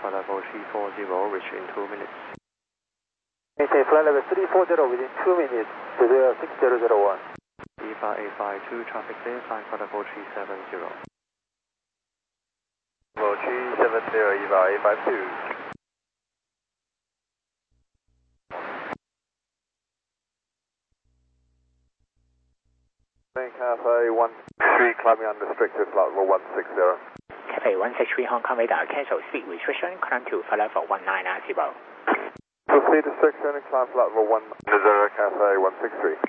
for level 340, reach in 2 minutes. Okay, flight level 340 within 2 minutes to the 6001. EVA 852, traffic clear, flying for level 370. Level 370, EVA 852. Cafe 13 climbing unrestricted, flight level 160. Cafe 163 Hong Kong radar, cancel speed restriction, climb to flight level 190. Proceed restriction and climb flight level 190, Cafe 163.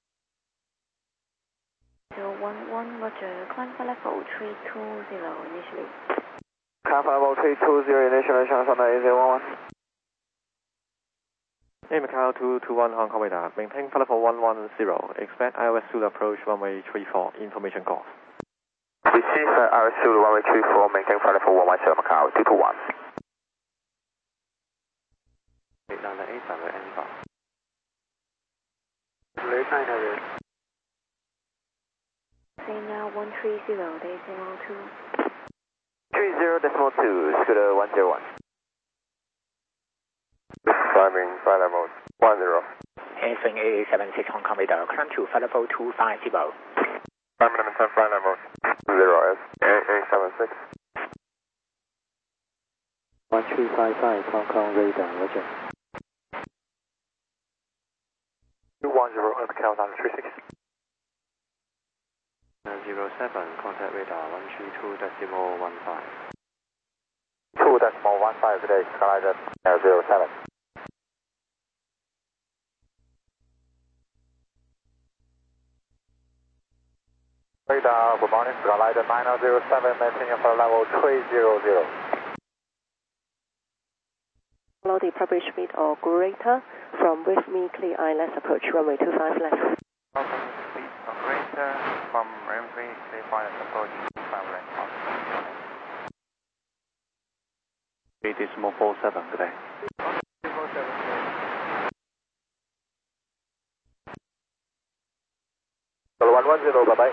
011, Roger, climb flight level 320 initially. Climb flight level 320 initially, China Southern AZ11. Macau 221 Hong Kong radar, maintain flight level 110, expect ILS to approach runway 34, information course. Receive ILS to runway 34, maintain flight level 110 Macau 221. 898 runway N5. Late 900. Senior 130, decimal 2. 30.2, Scooter 101. Climbing flight level 10. Answering AA76 Hong Kong radar, climb to flight level 250. Climbing flight level 0S, AA76. 1355 Hong Kong radar, Roger. 210 at Macau 936. 07, contact radar 132.15. 2.15 today, Skylight 07. Radar, good morning, Skylight 907, maintaining for level 300. Follow the published speed or greater from with me clear ILS approach runway 25 left. Welcome speed or greater from runway 25 approach 25 left. 3.47 today. 110, bye bye.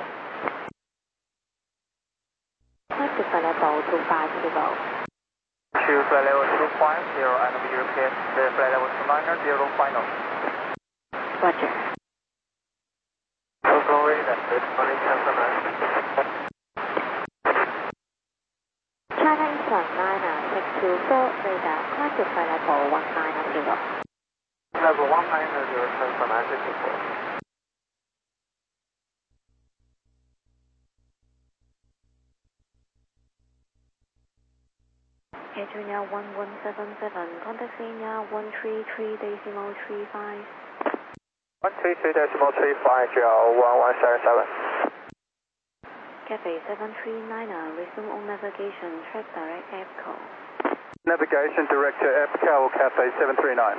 Climb to flight level 250. To flight level 250 and we repeat the flight level 290 final. Roger. Local radar, China Eastern 99624, radar, climb to flight level 190. Level 190, China 964. Junior 1177, contact senior 133 decimal 35. 133 decimal 35, GL 1177. Cafe 739, resume on navigation, track direct EPCO. Navigation direct to EPCO, Cafe 739.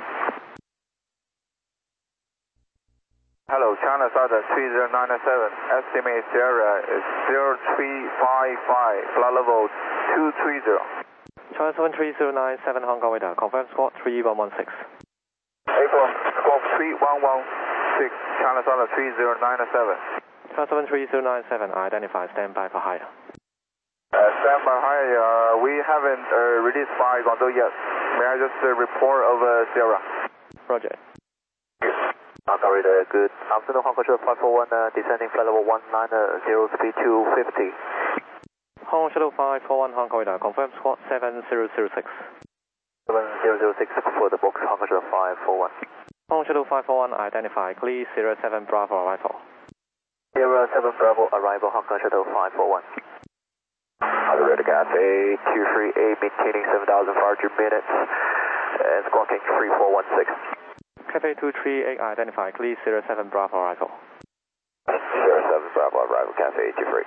Hello, China Southern 3097, estimate Sierra is 0355, flight level 230. China 73097 Hong Kong radar, confirm squawk 3116. April, squawk 3116, China Southern 3097. China 73097, identify, stand by for higher. Stand by higher, we haven't released by Guangzhou yet. May I just report over Sierra? Roger. Hong Kong radar, good afternoon, Hong Kong Shuttle 541, descending flight level 190, speed 250. Hong Shuttle 541 Hong Kong radar, confirm squawk 7006. 7006 for the box, Hong Kong Shuttle 541. Hong Shuttle 541, identify, clear 07 Bravo arrival. 07 Bravo arrival, Hong Kong Shuttle 541. Other radar Cafe 238, maintaining 7,500 minutes, and squawking 3416. Cafe 238, identify, clear 07 Bravo arrival. 07 Bravo arrival, Cafe 23.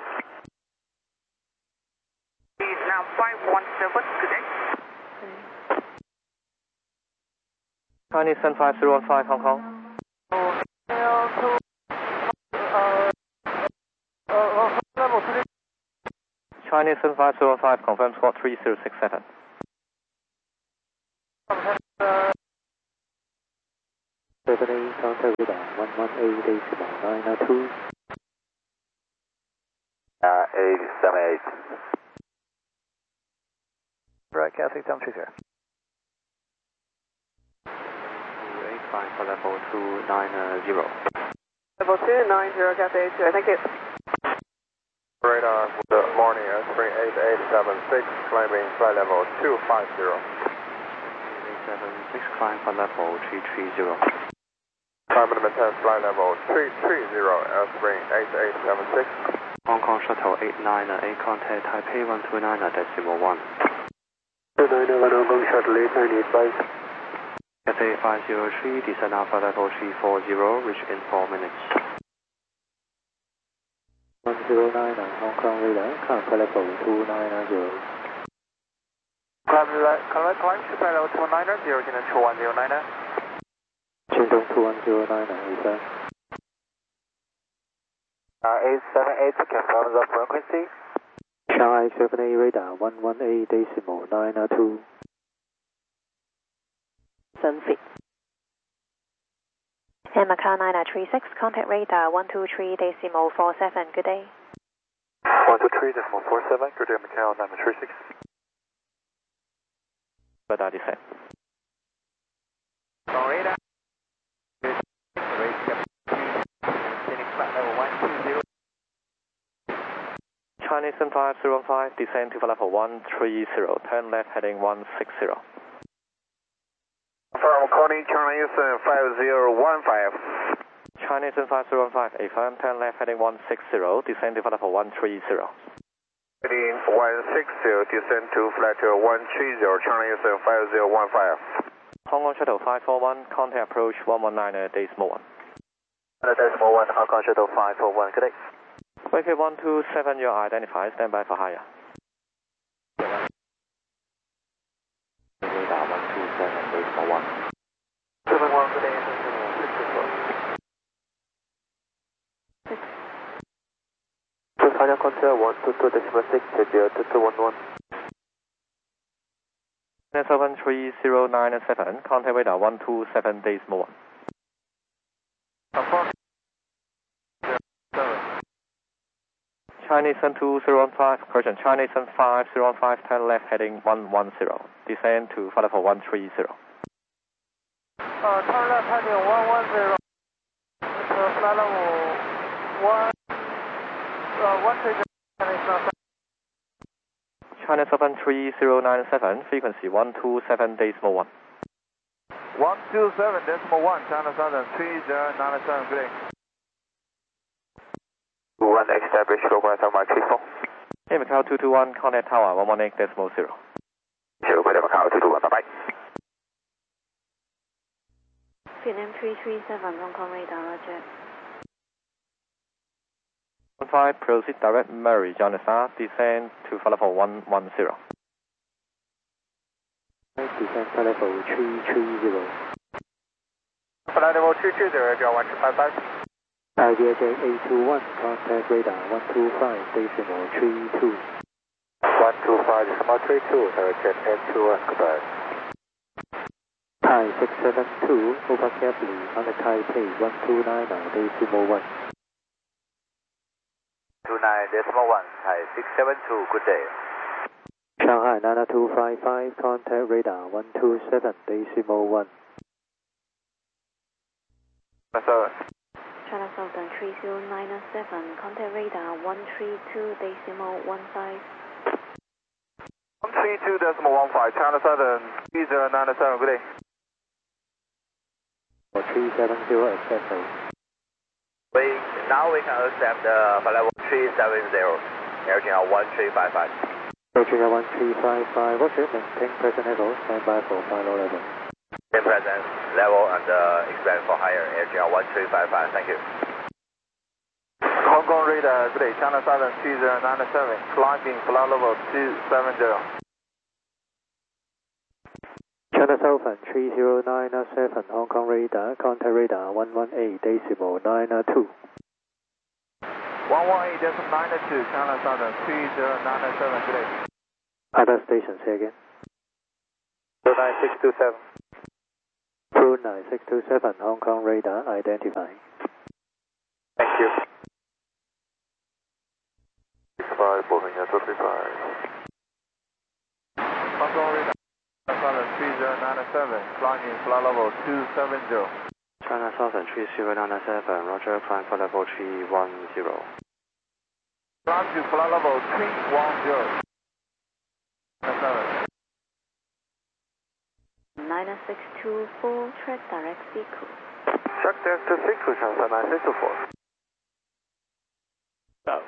Now 517, good day. Chinese Sun 5015 Hong Kong. Chinese Sun 5015, confirm squawk 3067. Stephanie, contact radar 118.902. 878. Right. Cathay temperature here. 285 for level 290. Level 290, Cathay 2, thank you. Radar, good morning, Spring 8876, climbing flight level 250. 876, climb for level 330. Climb and maintain flight level 330, Spring 8876. Hong Kong Shuttle 898, contact Taipei 129.1. 291 Hong Kong Shuttle 898, advise. Cathay 503, descend Alpha level 340, reach in 4 minutes. 1090 Hong Kong radar, climb for level 290. Climb to flight level 290, Continent 21090. 进东21090, advise. 878, confirm the frequency. Shanghai 78 radar 118.92. 7 feet. And Macau 9936, contact radar 123.47, good day. 123.47, good day, Macau 9936. Radar descent. On radar. Chinese 5015, descend to level 130, turn left heading 160. From calling Chinese 5015. Chinese 5015, affirm, turn left heading 160, descend to level 130. Heading 160, descend to flight 130, Chinese 5015. Hong Kong Shuttle 541, contact approach 119, decimal 1. Decimal 1, Hong Kong Shuttle 541, good day. Wake 127, you're identified, stand by for higher. Radar 127, decimal 1. 71, good day, 6. China contact 122.6, 2211. 73097, contact radar 127, decimal 1. Chinese 2015, correction, Chinese 5015, turn left heading 110, descend to flight level 130. Turn left heading 110, flight level 130. China 73097, frequency 127, decimal 1. 127, decimal 1, China 73097, good day. 21, establish local Mark 34. Hey, Macau 221, contact tower 118, decimal 0. 0, good day, Macau 221, bye-bye. Vietnam 337, Hong Kong radar, roger. 15, proceed direct Mary, Jonathan, descend to flight level 110. Descend flight level 330. Flight level 330, John 1255. IDJ 821, contact radar 125, decimal 32. 125, decimal 32, Hurricane N21, goodbye. Thai 672, over carefully, on the Taipei 1299, decimal 1. 29, decimal 1, Thai 672, good day. Shanghai 9255, contact radar 127, decimal 1. Yes, sir. China Southern 3097, contact radar 132.15. 132.15, China Southern 3097, good day. 370, accept those. Now we can accept the flight level 370, Air China 1355. Air China 1355, roger, maintain present level, stand by for final level. In present level and expand for higher, Air China 1355, thank you. Hong Kong radar, good day, China Southern 3097, climbing flight level 270. China Southern 3097, Hong Kong radar, contact radar 118, decimal 92. 118.92, China Southern 3097, good day. Other station, say again. 29627. 29627, Hong Kong radar, identifying. Thank you. 65, Boeing 235. Hong Kong radar. climbing flight level 270. China Southern 3097, Roger, climb for level 310. Climb to flight level 310. 9624, track direct Siku. Track direct to Siku, China 9624. South.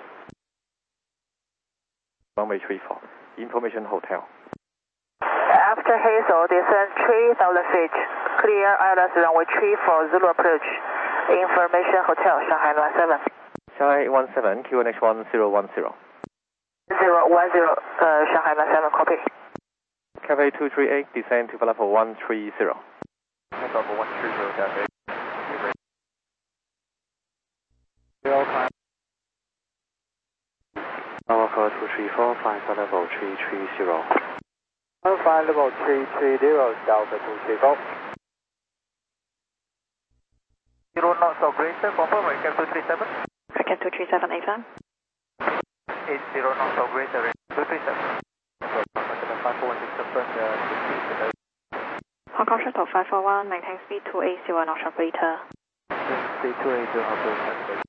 Runway 34, Information Hotel. After Hazel, descend 3,000 feet. Clear ILS runway 34, Zulu approach. Information Hotel, Shanghai 17. Shanghai 17, QNH 1010. 010, Shanghai 17, copy. Cafe 238, descend to level 130. Level 130, Cafe. Novaka 234, climb for level 330. Flight level 330, Delta 234. 0 knots operator, confirm, Recap 237. Recap 237, AFM. 80 knots operator, 237. Hong Kong Shuttle 541, maintain speed 280 knots operator. Speed 280 operator.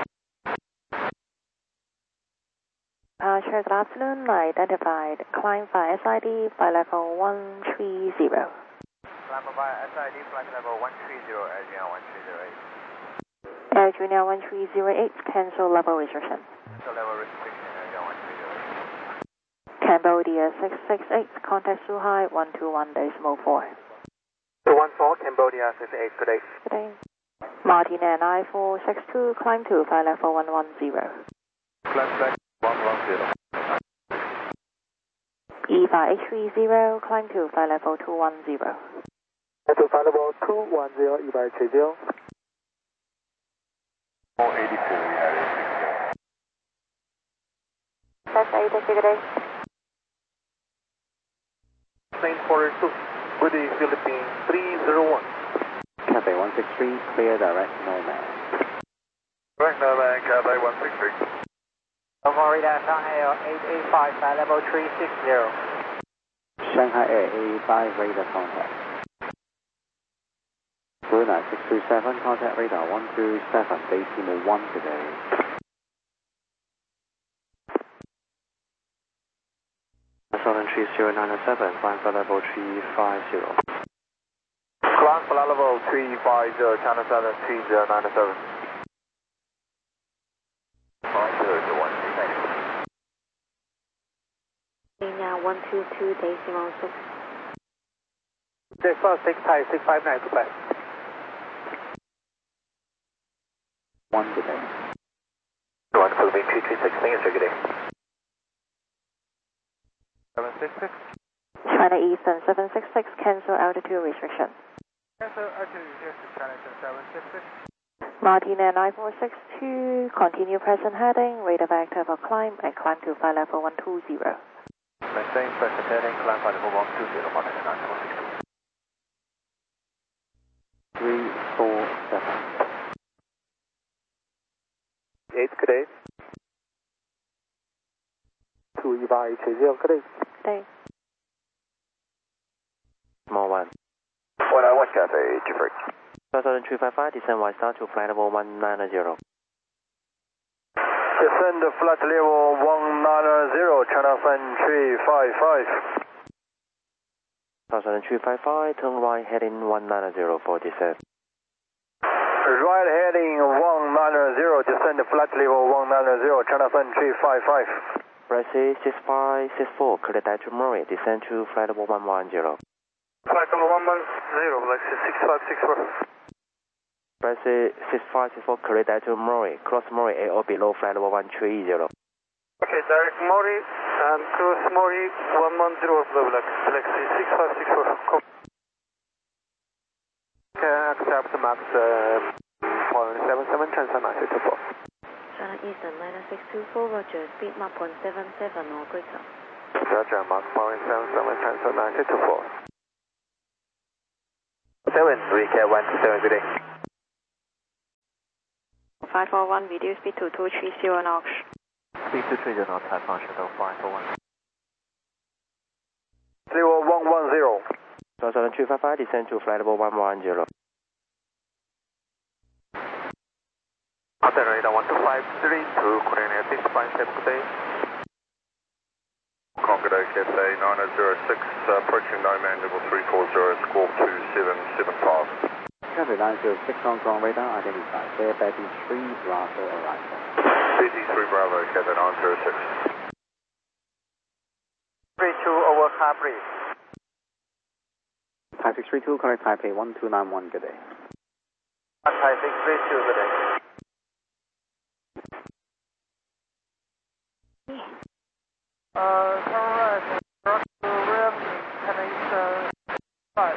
Good afternoon, identified. Climb by SID, flight level 130. Climb by SID, flight level 130, Air 130. Air Junior 1308, cancel level restriction. Cancel level restriction, Air 130. Cambodia 668, contact Suhai 121.4. 214, Cambodia 68, good day. Good day. Martin Air 9462, climb to flight level 110. Climb back 110. EVA H30, climb to flight level 210. To flight level 210, EVA H30. 484, we have it. That's 8, good day. Plane 482, good day, Philippines 301. Cafe 163, clear direct Nomad. Direct Nomad, Cafe 163. Florida, Shanghai 885, flight level 360. Shanghai Air 85, radar contact. Brunei 627, contact radar 127, Decimal 1 today. Southern 3097, climb for level 350. Climb for level 350, China Southern 3097. 122, decimal 6. December 6 Thai 659 to pass. 1 today. 1 Philippines 336, thank you, good day. 766. China Eastern 766, cancel altitude restriction. Cancel altitude restriction, China Eastern 766. Martin Air 9462, continue present heading, radar vector for climb, and climb to flight level 120. Maintain present heading, climb flight level 120, Martin Air 9462. 347. 8, good day. 225, good day. Good day. Small 1. 191 Cafe, Jeffrey. Southern 355, descend Y star to flight level 190. Descend flight level 190, China Sun 355. Southern 355, turn right heading 190 for descent. Right heading 190, descend flight level 190, China Sun 355. Bressy 6564, clear direct to Murray, descend to flight level 110. Flight level 110, Bressy 6564. Bressy 6564, clear direct to Murray, cross Murray AO below flight level 130. Okay, direct Murray and cross Murray 110, Galaxy 6564. Can accept max 0.77, China 9624. China Eastern 9624, Roger, speed Mach 0.77 or greater. Roger, Mach 0.77, China 9624. 7, recap 127, good day. 541, reduce speed to 230 knots. Speed 230 knots, high function, 541. 0110. Channel 7355, descend to flight level 110. Contact radar 12532, Korean Air 657, good day. Concord Cathay 9006, approaching Nomad level 340, squawk 2775. Cathay 906, Hong Kong radar, identify Air 33 Bravo arrival. 33 Bravo, Cathay 906. 32 over car breeze. 5632, correct Taipei 1291, good day. 5632, good day. Correct. Rim, 1085.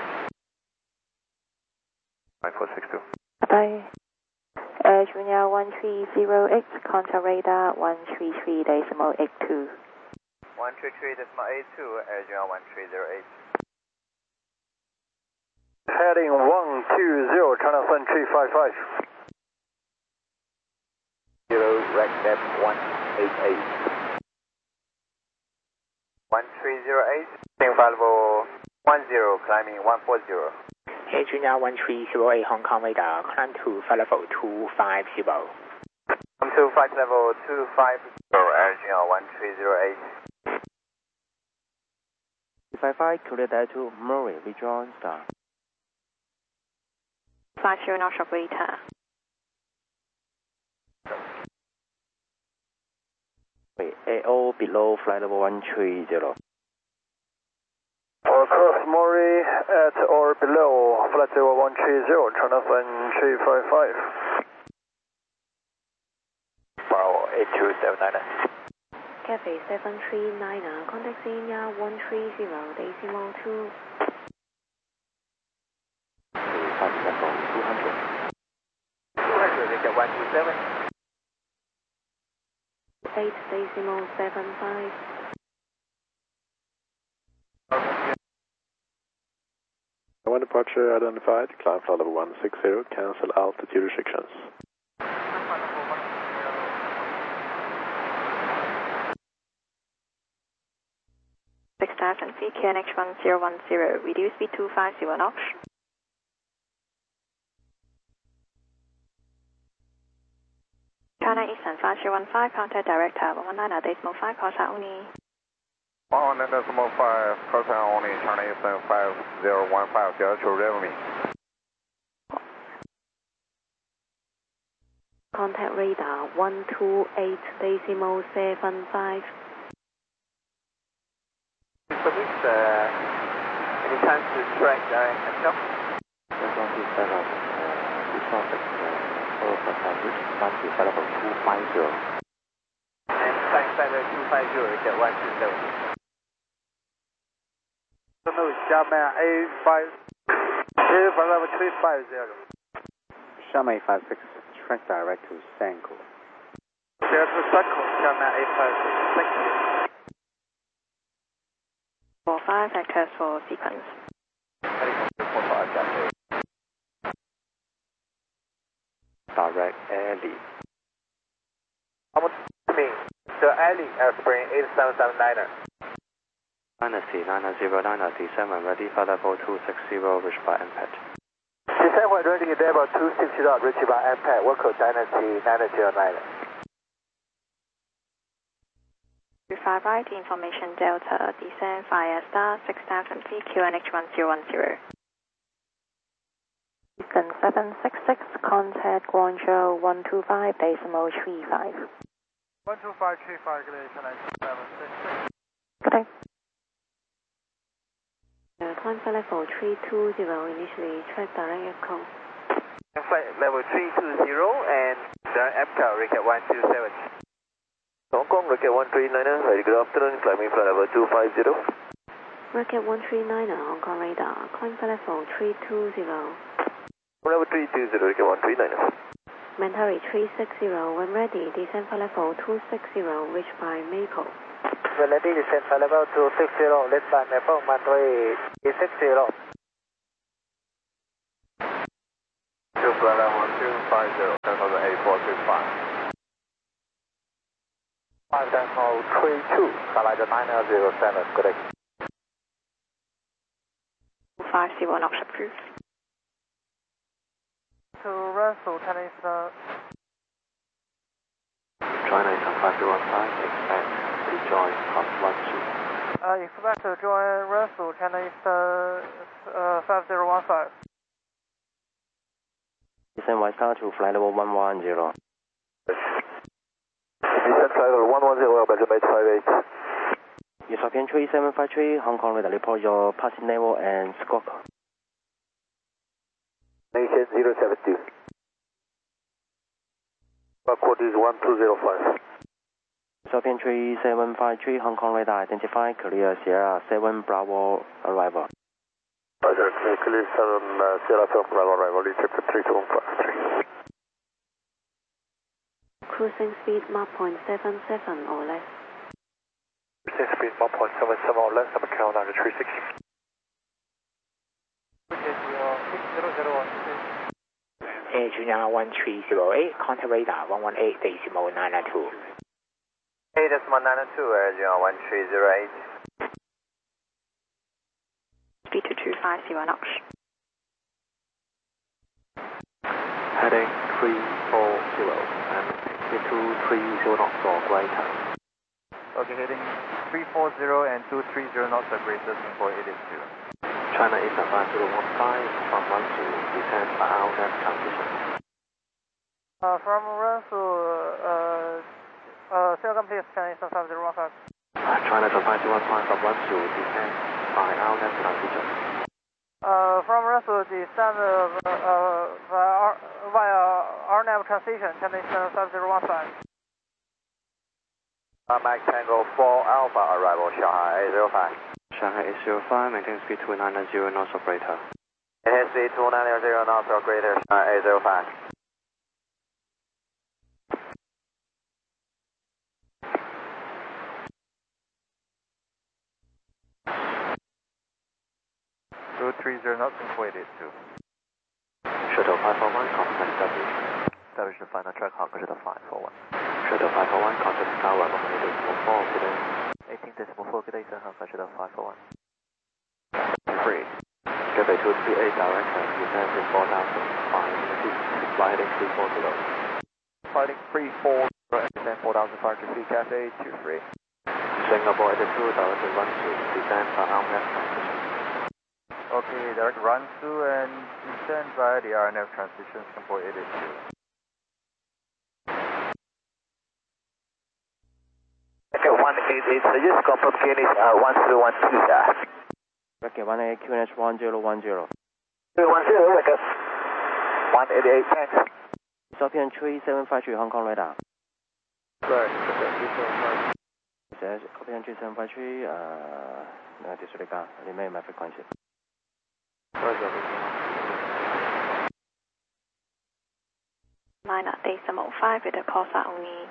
9462. Bye. Air Junior 1308, contact radar 133.82. 133.82, Air Junior 1308. Heading 120, China Sun 355. 0, rec depth 188. 1308, same flight level 10, climbing 140. Air Junior 1308 Hong Kong radar, climb to flight level 250. Come to flight level 250, Air Junior 1308. 55, clear that to Murray, rejoin star. 50 knots operator. AO below flight level 130. Cross Murray at or below flight level 130, China Sun 355. Bravo 8279. Cathay 739, contact Senior 130, decimal 2. 200. 200, get 127. 8 decimal 75. One departure identified, climb flight level 160, cancel altitude restrictions. 6000 feet, QNH 1010, reduce speed 250 knots. China Eastern 5015, contact director 119.5, call sign only. 119.5, call sign only, China Eastern 5015, to revenue. Contact radar 128, decimal 75. Police, any chance to track no? Just want to set up this traffic for passengers, climb to flight level 250. And climb flight level 250, get 127. No, Xiamen A5, flight level 350. Xiamen 56, track direct to Sanko. There's a circle, Xiamen A56, thank you. 45 vectors for sequence. Direct alley. The alley, Spring 8779er. Dynasty 909, descend when ready, flight level 260, reached by impact. Descend when ready, level 260, reached by impact, Worko Dynasty 909. 5 right, information Delta, descend via star 6000 feet, QNH 1010. Eastern 766, contact Guangzhou 125, decimal 35. 12535, good day, China 766. Good day. Climb flight level 320, initially track direct echo. Flight level 320 and direct EPCA, recap 127. Hong Kong, Rocket 139er, very good afternoon, climbing flight level 250. Rocket 139, Hong Kong radar, climb flight level 320. Level 320, Rocket 139er. Mentari 360, when ready, descend flight level 260, reached by Maple. When ready, descend flight level 260, left by Maple, Mentari 360. To flight level 250, cancel the A465. 5-32, Kalida 907, good day. 5 250 knots approved. To Russell, China Eastern. China Eastern 5015, expect to join hub 12. Expect to join Russell, China Eastern 5015. Descend White Star to flight level 110. Descend flight level 110, Belgium 858. European 3753, Hong Kong radar, report your passing level and scope. Nation 072. Code is 1205. European 3753, Hong Kong radar, identify clear Sierra 7 Bravo arrival. Roger, clear 7 Sierra 7 Bravo arrival, Egypt 32153. Cruising speed Mach 0.77 or less. Cruising speed 1.77 or less, number Carolina 360. Air Junior 1308, contact radar 118.992. 8.992, Air Junior 1308. Speed to 250 knots. Heading 340 and 230 knots or greater. Okay, heading 340 and 230 knots or greater for 882. China Eastern 5015 from Russell, descend by RNAV transition. From Russell, Silicon please, China Eastern 5015. China Eastern 5015 from Russell, descend by RNAV transition. From Russell, descend via RNAV transition, China Eastern 5015. Mike Tango 4 Alpha arrival, Shanghai 805. Shanghai 805, maintain speed 290 knots operator. Maintain speed 290 knots or greater, Shanghai 805. knots and 482. Shuttle 541, contact W. Establish the final track, Hong Kong Shuttle 541. Shuttle 541, contact tower 18.4, good day. 18.4, good day, sir, Hong Kong Shuttle 541. 3. Cathay 238, director, descend to 4,500 feet, fly heading 340. Fighting 340 and descend 4,500 feet, Cathay 23. Singapore 82, director run to descend by RNAV transition. Okay, direct run through and descend via the RNAV transition, Singapore 882. Okay, 188, so just confirm QNH 1212, sir. Okay, 18 QNH 1010. 10, record. 188, thanks. European 3753, Hong Kong radar. Sorry, Says European 3753, disregard, remain my frequency. Minor decimal 5 with a call sign only.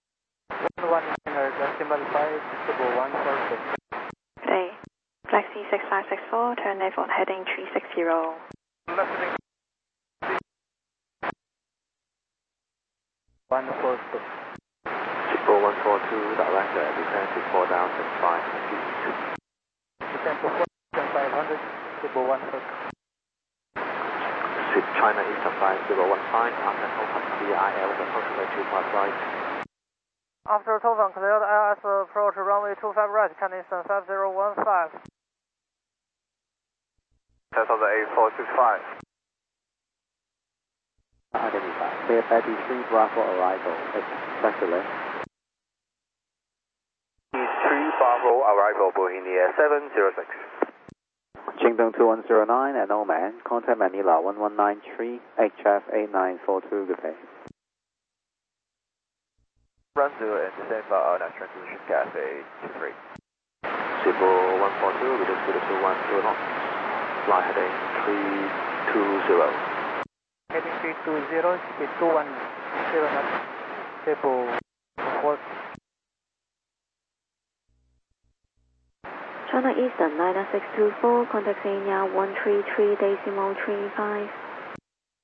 119.5, decimal 146. Today, Flexi 6564, turn left on heading 360. Listening. 146. Chico 142, director, descend to 4,500 feet. Descend to 4,500, decimal 146. China Eastern 5015, after open CIL, the approximately 25 right. After Tofan cleared ILS approach runway 25 right, China Eastern 5015. Test of the 8465. Identify, clear 33 Bravo arrival, specialist. 3 Bravo arrival, Bohemia 706. Qingdong 2109 and Oman, contact Manila 1193, HF 8942, good day. Run through and descend by RNAV transition, Cathay 23. Cibo 142, reduce speed to 210 knots. Fly heading 320. Heading 320, speed 210 knots, Cibo 4. China Eastern 9624, contact Kenya 133.35.